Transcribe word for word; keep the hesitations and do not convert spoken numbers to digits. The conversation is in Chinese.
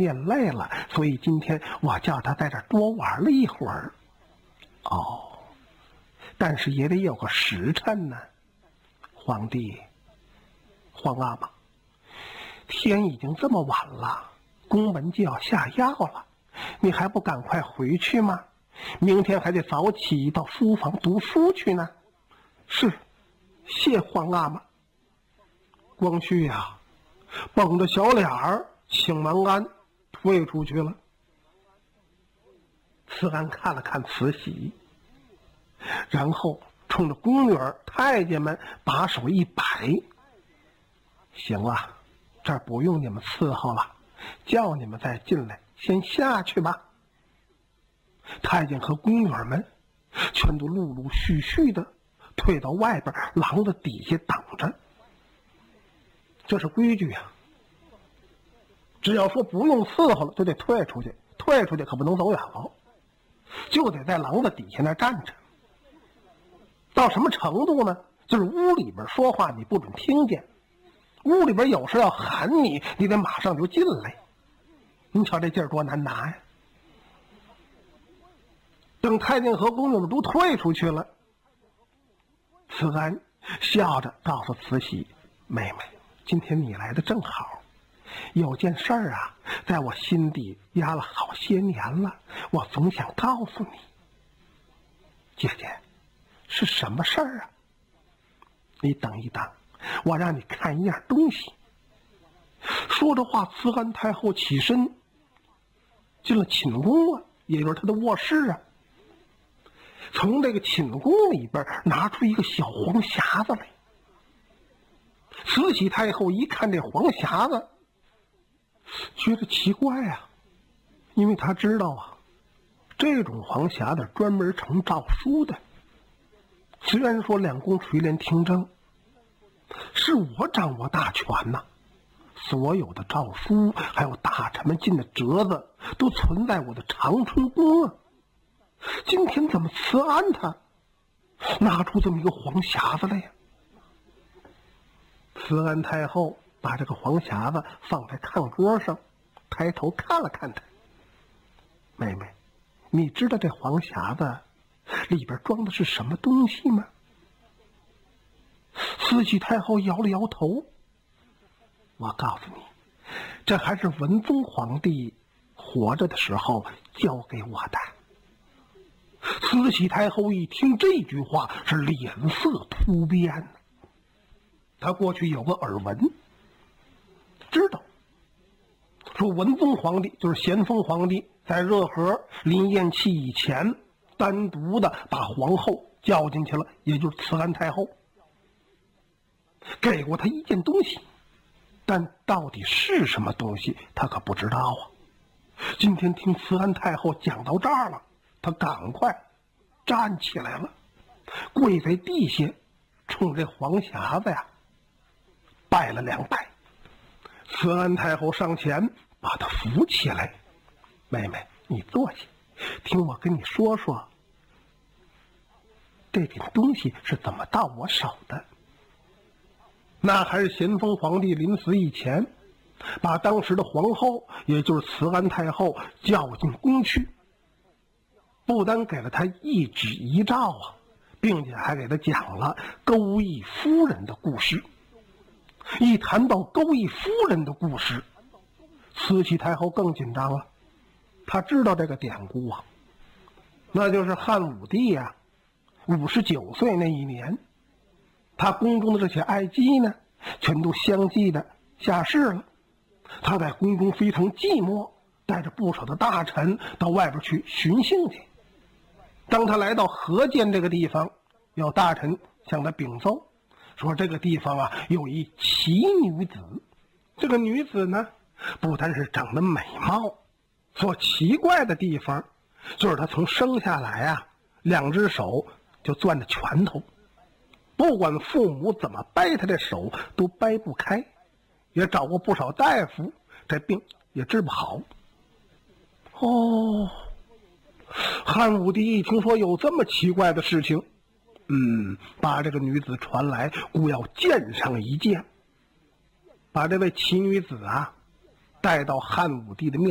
练累了，所以今天我叫他在这儿多玩了一会儿。哦，但是也得有个时辰呢。皇帝，皇阿玛，天已经这么晚了，宫门就要下药了，你还不赶快回去吗？明天还得早起到书房读书去呢。是，谢皇阿玛。光绪呀，绷着小脸儿，请完安，退出去了。慈安看了看慈禧，然后冲着宫女儿、太监们把手一摆：“行了，这儿不用你们伺候了，叫你们再进来，先下去吧。”太监和宫女们全都陆陆续续的退到外边廊子底下等着。这是规矩啊，只要说不用伺候了，就得退出去，退出去可不能走远了，就得在廊子底下那站着。到什么程度呢？就是屋里边说话你不准听见，屋里边有事要喊你，你得马上就进来。你瞧这劲儿多难拿呀！等太监和宫女们都退出去了，慈安笑着告诉慈禧：“妹妹，今天你来的正好，有件事儿啊，在我心底压了好些年了，我总想告诉你。姐姐，是什么事儿啊？你等一等，我让你看一样东西。”说着话，慈安太后起身进了寝宫啊，也就是她的卧室啊。从这个寝宫里边拿出一个小黄匣子来。慈禧太后一看这黄匣子，觉得奇怪啊，因为她知道啊，这种黄匣子专门盛诏书的。虽然说两宫垂帘听政，是我掌握大权呐、啊，所有的诏书还有大臣们进的折子都存在我的长春宫啊。今天怎么慈安他拿出这么一个黄匣子来呀？慈安太后把这个黄匣子放在炕桌上，抬头看了看他：“妹妹，你知道这黄匣子里边装的是什么东西吗？”慈禧太后摇了摇头：“我告诉你，这还是文宗皇帝活着的时候教给我的。”慈禧太后一听这句话，是脸色突变。她过去有个耳闻，知道说文宗皇帝就是咸丰皇帝在热河临咽气以前，单独的把皇后叫进去了，也就是慈安太后，给过他一件东西，但到底是什么东西，他可不知道啊。今天听慈安太后讲到这儿了，他赶快站起来了，跪在地下，冲这黄匣子呀拜了两拜。慈安太后上前把他扶起来：“妹妹，你坐下，听我跟你说说，这件东西是怎么到我手的。”那还是咸丰皇帝临死以前，把当时的皇后，也就是慈安太后叫进宫去，不单给了他一旨一诏啊，并且还给他讲了钩弋夫人的故事。一谈到钩弋夫人的故事，慈禧太后更紧张了。她知道这个典故啊，那就是汉武帝呀五十九岁那一年，他宫中的这些爱姬呢，全都相继的下世了。他在宫中非常寂寞，带着不少的大臣到外边去寻幸去。当他来到河间这个地方，有大臣向他禀奏说，这个地方啊有一奇女子。这个女子呢，不单是长得美貌，所奇怪的地方就是她从生下来啊，两只手就攥着拳头，不管父母怎么掰她这手都掰不开，也找过不少大夫，这病也治不好。哦，汉武帝一听说有这么奇怪的事情，嗯，把这个女子传来，故要见上一见，把这位奇女子啊带到汉武帝的面